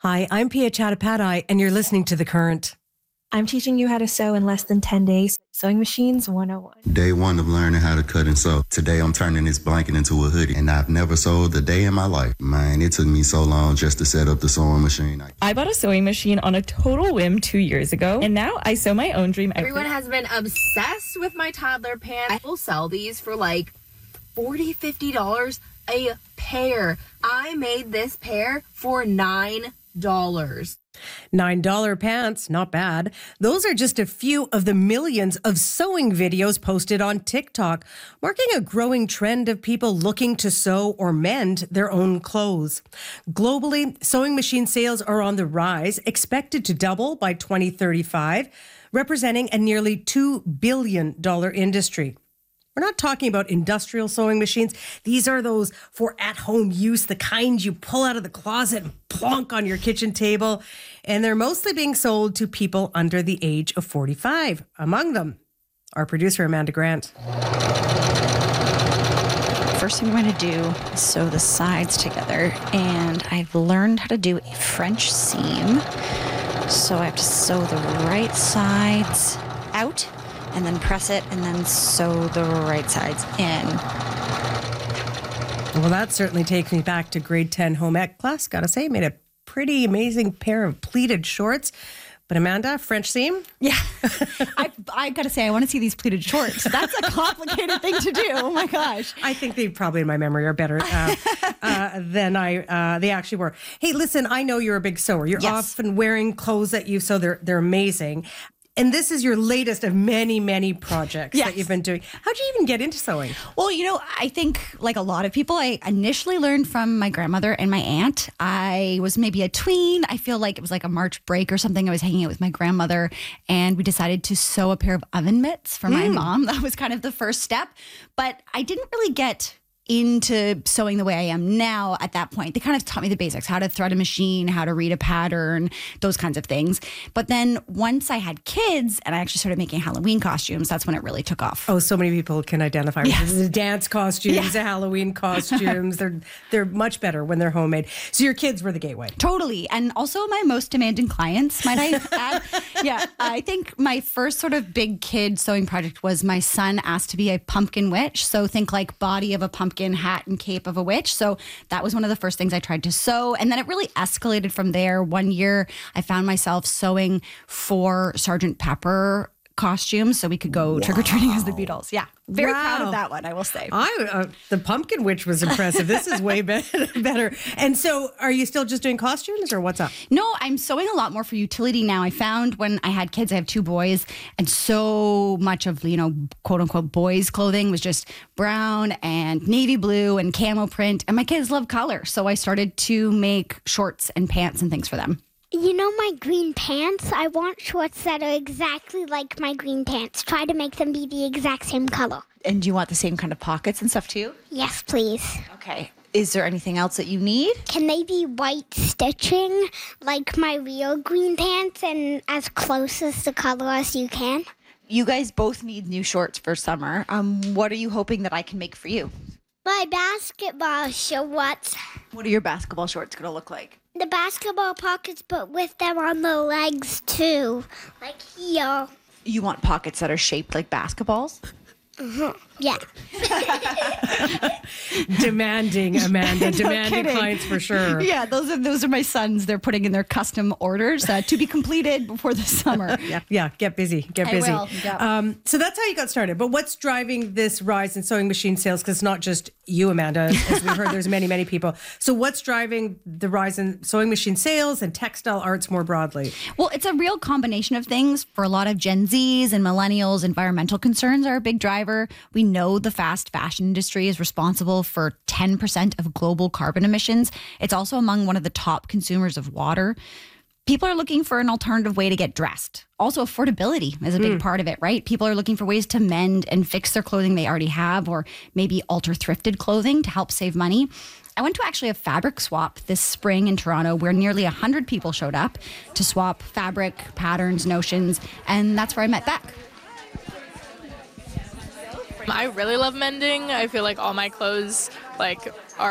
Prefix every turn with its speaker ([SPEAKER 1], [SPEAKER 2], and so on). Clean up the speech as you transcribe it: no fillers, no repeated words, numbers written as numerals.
[SPEAKER 1] Hi, I'm Pia Chattopadhyay, and you're listening to The Current.
[SPEAKER 2] I'm teaching you how to sew in less than 10 days. Sewing Machines 101.
[SPEAKER 3] Day one of learning how to cut and sew. Today I'm turning this blanket into a hoodie, and I've never sewed a day in my life. Man, it took me so long just to set up the sewing machine.
[SPEAKER 4] I bought a sewing machine on a total whim 2 years ago, and now I sew my own dream outfit.
[SPEAKER 5] Everyone has been obsessed with my toddler pants. I will sell these for like $40, $50 a pair. I made this pair for $9.
[SPEAKER 1] $9 pants, not bad. Those are just a few of the millions of sewing videos posted on TikTok, marking a growing trend of people looking to sew or mend their own clothes. Globally, sewing machine sales are on the rise, expected to double by 2035, representing a nearly $2 billion industry. We're not talking about industrial sewing machines. These are those for at-home use, the kind you pull out of the closet and plonk on your kitchen table. And they're mostly being sold to people under the age of 45. Among them, our producer, Amanda Grant.
[SPEAKER 6] First thing I'm going to do is sew the sides together. And I've learned how to do a French seam. So I have to sew the right sides out, and then press it, and then sew the right sides in.
[SPEAKER 1] Well, that certainly takes me back to grade 10 home ec class. Gotta say, made a pretty amazing pair of pleated shorts. But Amanda, French seam?
[SPEAKER 6] Yeah. I gotta say, I want to see these pleated shorts. That's a complicated thing to do. Oh my gosh.
[SPEAKER 1] I think they probably in my memory are better than they actually were. Hey, listen, I know you're a big sewer. You're often wearing clothes that you sew. They're amazing. And this is your latest of many, many projects that you've been doing. How'd you even get into sewing?
[SPEAKER 6] Well, I think like a lot of people, I initially learned from my grandmother and my aunt. I was maybe a tween. I feel like it was like a March break or something. I was hanging out with my grandmother, and we decided to sew a pair of oven mitts for my mom. That was kind of the first step. But I didn't really get into sewing the way I am now at that point. They kind of taught me the basics, how to thread a machine, how to read a pattern, those kinds of things. But then once I had kids and I actually started making Halloween costumes, that's when it really took off.
[SPEAKER 1] Oh, so many people can identify with the dance costumes, the Halloween costumes. They're much better when they're homemade. So your kids were the gateway.
[SPEAKER 6] Totally. And also my most demanding clients, might I add. I think my first sort of big kid sewing project was my son asked to be a pumpkin witch. So think like body of a pumpkin, hat and cape of a witch. So that was one of the first things I tried to sew. And then it really escalated from there. One year I found myself sewing for Sergeant Pepper costumes so we could go trick-or-treating as the Beatles. Yeah. Very proud of that one, I will say.
[SPEAKER 1] The pumpkin witch was impressive. This is way better. And so are you still just doing costumes or what's up?
[SPEAKER 6] No, I'm sewing a lot more for utility now. I found when I had kids, I have 2 boys, and so much of, quote unquote, boys' clothing was just brown and navy blue and camo print. And my kids love color. So I started to make shorts and pants and things for them.
[SPEAKER 7] My green pants? I want shorts that are exactly like my green pants. Try to make them be the exact same color.
[SPEAKER 6] And do you want the same kind of pockets and stuff too?
[SPEAKER 7] Yes, please.
[SPEAKER 6] Okay. Is there anything else that you need?
[SPEAKER 7] Can they be white stitching like my real green pants and as close as the color as you can?
[SPEAKER 6] You guys both need new shorts for summer. What are you hoping that I can make for you?
[SPEAKER 7] My basketball shorts.
[SPEAKER 6] What are your basketball shorts going to look like?
[SPEAKER 7] The basketball pockets, but with them on the legs too, like here.
[SPEAKER 6] You want pockets that are shaped like basketballs?
[SPEAKER 7] Yeah.
[SPEAKER 1] Demanding, Amanda. Demanding clients for sure.
[SPEAKER 6] Yeah, those are my sons. They're putting in their custom orders to be completed before the summer.
[SPEAKER 1] Yeah. Get busy.
[SPEAKER 6] I will. Yep.
[SPEAKER 1] So that's how you got started. But what's driving this rise in sewing machine sales? Because it's not just you, Amanda. As we heard, there's many, many people. So what's driving the rise in sewing machine sales and textile arts more broadly?
[SPEAKER 6] Well, it's a real combination of things. For a lot of Gen Zs and millennials, environmental concerns are a big driver. We know the fast fashion industry is responsible for 10% of global carbon emissions. It's also among one of the top consumers of water. People are looking for an alternative way to get dressed. Also, affordability is a big part of it, right? People are looking for ways to mend and fix their clothing they already have, or maybe alter thrifted clothing to help save money. I went to actually a fabric swap this spring in Toronto where nearly 100 people showed up to swap fabric, patterns, notions, and that's where I met Beck.
[SPEAKER 8] I really love mending. I feel like all my clothes are